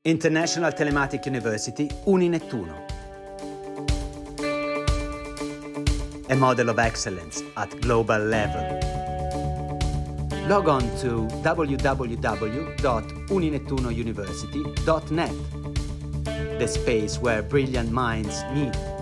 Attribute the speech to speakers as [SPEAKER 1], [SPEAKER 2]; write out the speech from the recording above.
[SPEAKER 1] International Telematic University Uninettuno. A model of excellence at global level. Log on to www.uninettunouniversity.net, the space where brilliant minds meet.